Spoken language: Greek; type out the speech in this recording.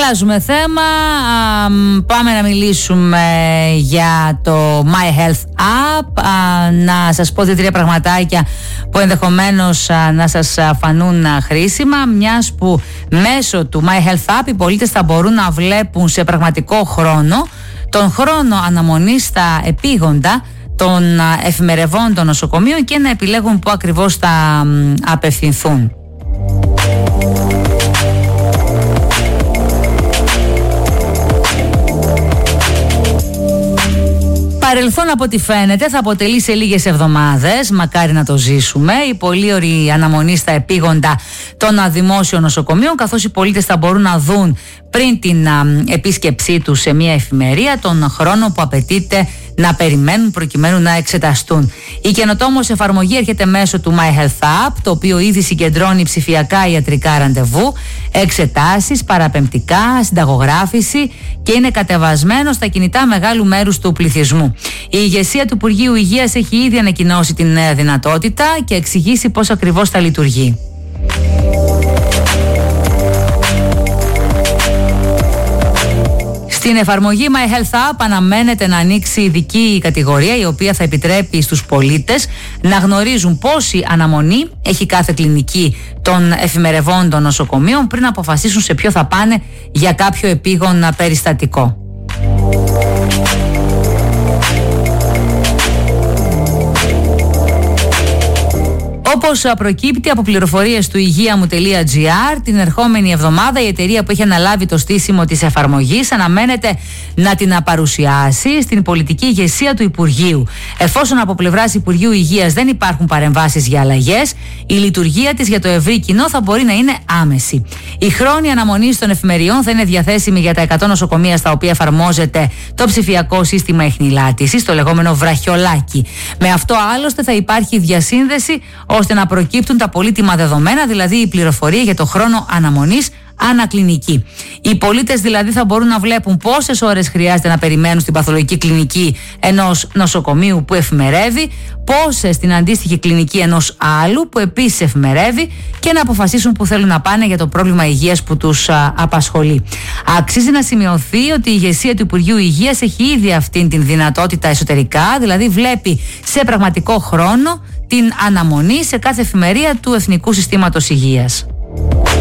Αλλάζουμε θέμα, πάμε να μιλήσουμε για το My Health App. Να σας πω 2-3 πραγματάκια που ενδεχομένως να σας φανούν χρήσιμα, μιας που μέσω του My Health App οι πολίτες θα μπορούν να βλέπουν σε πραγματικό χρόνο τον χρόνο αναμονής στα επίγοντα των εφημερευών των νοσοκομείων και να επιλέγουν πού ακριβώς θα απευθυνθούν. Παρελθόν από ό,τι φαίνεται θα αποτελεί σε λίγες εβδομάδες, μακάρι να το ζήσουμε, η πολύ ωραία αναμονή στα επίγοντα των δημόσιων νοσοκομείων, καθώς οι πολίτες θα μπορούν να δουν πριν την επίσκεψή τους σε μια εφημερία τον χρόνο που απαιτείται να περιμένουν προκειμένου να εξεταστούν. Η καινοτόμως εφαρμογή έρχεται μέσω του My Health App, το οποίο ήδη συγκεντρώνει ψηφιακά ιατρικά ραντεβού, εξετάσεις, παραπεμπτικά, συνταγογράφηση και είναι κατεβασμένο στα κινητά μεγάλου μέρους του πληθυσμού. Η ηγεσία του Υπουργείου Υγείας έχει ήδη ανακοινώσει την νέα δυνατότητα και εξηγήσει πώς ακριβώς θα λειτουργεί. Στην εφαρμογή My Health App αναμένεται να ανοίξει ειδική κατηγορία η οποία θα επιτρέπει στους πολίτες να γνωρίζουν πόση αναμονή έχει κάθε κλινική των εφημερευών των νοσοκομείων πριν αποφασίσουν σε ποιο θα πάνε για κάποιο επίγον περιστατικό. Όπως προκύπτει από πληροφορίες του υγεία-μου.gr, την ερχόμενη εβδομάδα η εταιρεία που έχει αναλάβει το στήσιμο της εφαρμογής αναμένεται να την παρουσιάσει στην πολιτική ηγεσία του Υπουργείου. Εφόσον από πλευράς Υπουργείου Υγείας δεν υπάρχουν παρεμβάσεις για αλλαγές, η λειτουργία της για το ευρύ κοινό θα μπορεί να είναι άμεση. Η χρόνη αναμονής των εφημεριών θα είναι διαθέσιμη για τα 100 νοσοκομεία στα οποία εφαρμόζεται το ψηφιακό σύστημα ιχνηλάτησης, το λεγόμενο βραχιολάκι. Με αυτό άλλωστε θα υπάρχει διασύνδεση ώστε να προκύπτουν τα πολύτιμα δεδομένα, δηλαδή η πληροφορία για το χρόνο αναμονής ανακλινική. Οι πολίτες δηλαδή θα μπορούν να βλέπουν πόσες ώρες χρειάζεται να περιμένουν στην παθολογική κλινική ενός νοσοκομείου που εφημερεύει, πόσες στην αντίστοιχη κλινική ενός άλλου που επίσης εφημερεύει και να αποφασίσουν που θέλουν να πάνε για το πρόβλημα υγείας που τους απασχολεί. Αξίζει να σημειωθεί ότι η ηγεσία του Υπουργείου Υγείας έχει ήδη αυτήν την δυνατότητα εσωτερικά, δηλαδή βλέπει σε πραγματικό χρόνο την αναμονή σε κάθε εφημερία του Εθνικού Συστήματος Υγείας.